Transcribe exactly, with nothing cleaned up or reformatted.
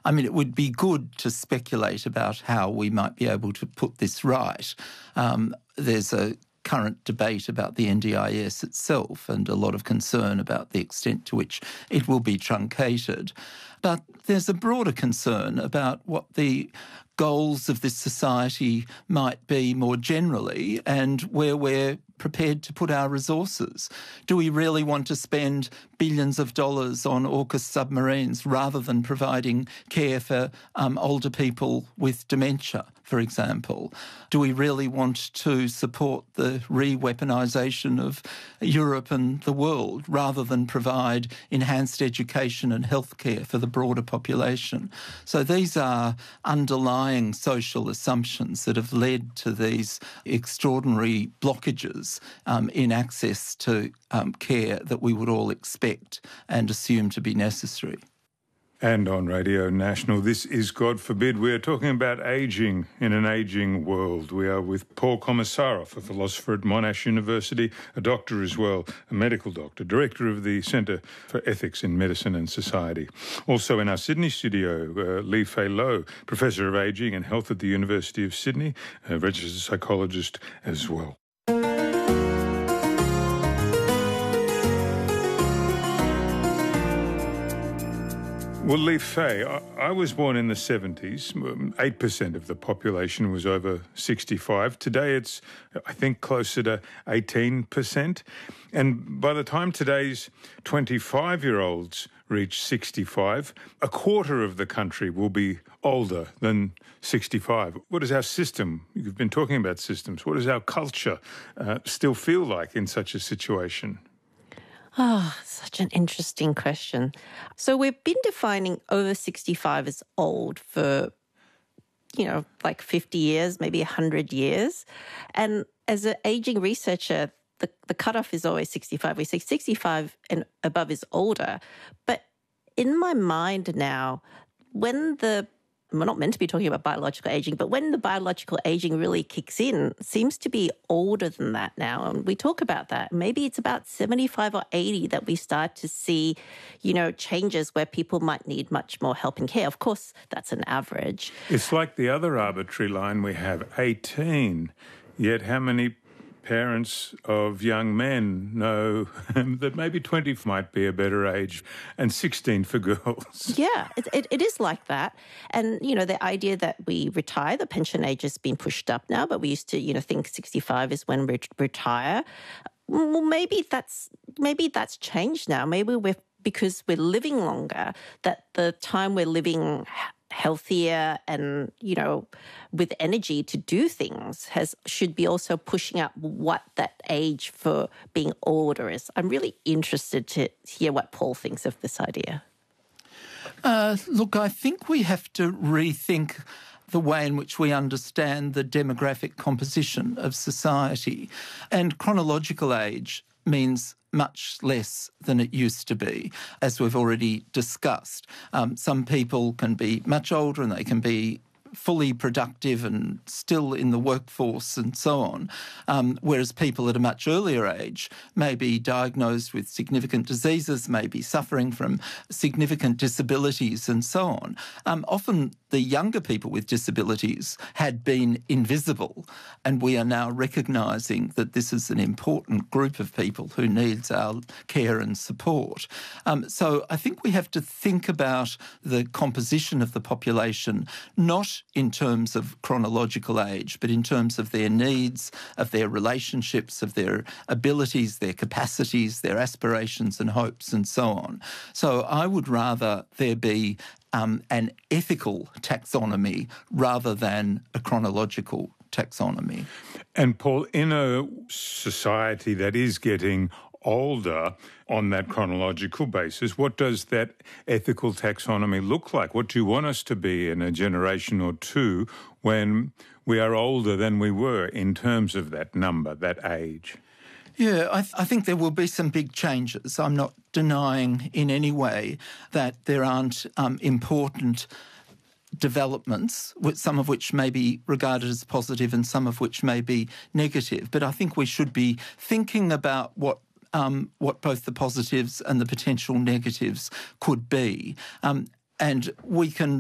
I mean, it would be good to speculate about how we might be able to put this right. Um, there's a current debate about the N D I S itself and a lot of concern about the extent to which it will be truncated. But there's a broader concern about what the goals of this society might be more generally and where we're prepared to put our resources. Do we really want to spend billions of dollars on AUKUS submarines rather than providing care for um, older people with dementia, for example? Do we really want to support the re-weaponisation of Europe and the world rather than provide enhanced education and healthcare for the broader population? So these are underlying social assumptions that have led to these extraordinary blockages um, in access to um, care that we would all expect and assume to be necessary. And on Radio National, this is God Forbid. We're talking about ageing in an ageing world. We are with Paul Komesaroff, a philosopher at Monash University, a doctor as well, a medical doctor, director of the Centre for Ethics in Medicine and Society. Also in our Sydney studio, uh, Lee Fay Low, professor of ageing and health at the University of Sydney, a registered psychologist as well. Well, Lee Fay, I, I was born in the seventies. eight percent of the population was over sixty-five. Today it's, I think, closer to eighteen percent. And by the time today's twenty-five-year-olds reach sixty-five, a quarter of the country will be older than sixty-five. What does our system, you've been talking about systems, what does our culture uh, still feel like in such a situation? Oh, such an interesting question. So we've been defining over sixty-five as old for, you know, like fifty years, maybe one hundred years. And as an aging researcher, the, the cutoff is always sixty-five. We say sixty-five and above is older. But in my mind now, when the we're not meant to be talking about biological aging, but when the biological aging really kicks in, it seems to be older than that now. And we talk about that. Maybe it's about seventy-five or eighty that we start to see, you know, changes where people might need much more help and care. Of course, that's an average. It's like the other arbitrary line we have, eighteen. Yet how many parents of young men know that maybe twenty might be a better age and sixteen for girls? Yeah, it, it, it is like that. And, you know, the idea that we retire, the pension age has been pushed up now, but we used to, you know, think sixty-five is when we retire. Well, maybe that's, maybe that's changed now. Maybe we're, because we're living longer, that the time we're living healthier and, you know, with energy to do things has should be also pushing up what that age for being older is. I'm really interested to hear what Paul thinks of this idea. Uh, look, I think we have to rethink the way in which we understand the demographic composition of society. And chronological age means much less than it used to be, as we've already discussed. Um, some people can be much older and they can be fully productive and still in the workforce and so on, um, whereas people at a much earlier age may be diagnosed with significant diseases, may be suffering from significant disabilities and so on. Um, often the younger people with disabilities had been invisible, and we are now recognising that this is an important group of people who needs our care and support. Um, so I think we have to think about the composition of the population, not in terms of chronological age, but in terms of their needs, of their relationships, of their abilities, their capacities, their aspirations and hopes and so on. So I would rather there be um, an ethical taxonomy rather than a chronological taxonomy. And Paul, in a society that is getting older on that chronological basis, what does that ethical taxonomy look like? What do you want us to be in a generation or two when we are older than we were in terms of that number, that age? Yeah, I, th- I think there will be some big changes. I'm not denying in any way that there aren't um, important developments, some of which may be regarded as positive and some of which may be negative. But I think we should be thinking about what Um, what both the positives and the potential negatives could be. Um, and we can